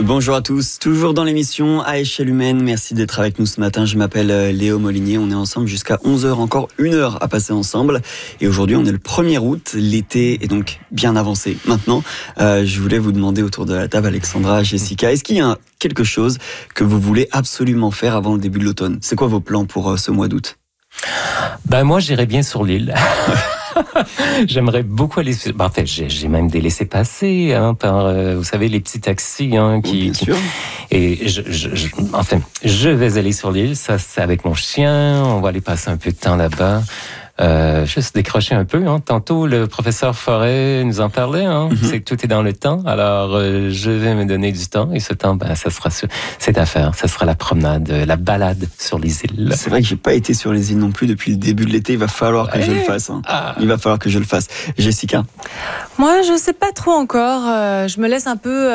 Bonjour à tous, toujours dans l'émission à échelle humaine. Merci d'être avec nous ce matin. Je m'appelle Léo Molinier. On est ensemble jusqu'à 11h, encore 1 heure à passer ensemble. Et aujourd'hui, on est le 1er août. L'été est donc bien avancé. Maintenant, je voulais vous demander autour de la table, Alexandra, Jessica, est-ce qu'il y a quelque chose que vous voulez absolument faire avant le début de l'automne? C'est quoi vos plans pour ce mois d'août? Moi, j'irais bien sur l'île. J'aimerais beaucoup aller. En fait, j'ai même des laissez-passer par, vous savez, les petits taxis Bien sûr. Et je vais aller sur l'île. Ça, c'est avec mon chien. On va aller passer un peu de temps là-bas. Juste décrocher un peu. Tantôt, le professeur Forêt nous en parlait. C'est que tout est dans le temps. Alors, je vais me donner du temps. Et ce temps, ça sera cette affaire. Ça sera la promenade, la balade sur les îles. C'est vrai que j'ai pas été sur les îles non plus depuis le début de l'été. Il va falloir que je le fasse. Il va falloir que je le fasse. Jessica? Moi, je sais pas trop encore. Je me laisse un peu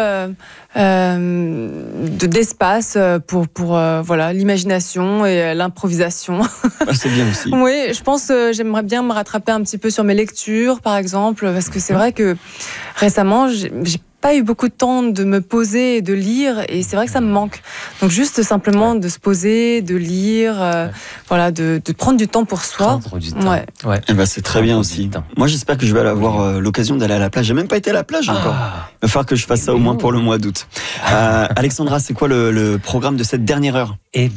d'espace pour voilà, l'imagination et l'improvisation. C'est bien aussi. Oui, je pense j'aimerais bien me rattraper un petit peu sur mes lectures, par exemple, parce que c'est vrai que récemment, j'ai pas eu beaucoup de temps de me poser et de lire, et c'est vrai que ça me manque. Donc juste simplement de se poser, de lire, voilà, de prendre du temps pour soi. Prendre du temps. Ouais. Et c'est très bien aussi. Moi, j'espère que je vais avoir l'occasion d'aller à la plage. J'ai même pas été à la plage encore. Il va falloir que je fasse ça au moins pour le mois d'août. Alexandra, c'est quoi le programme de cette dernière heure?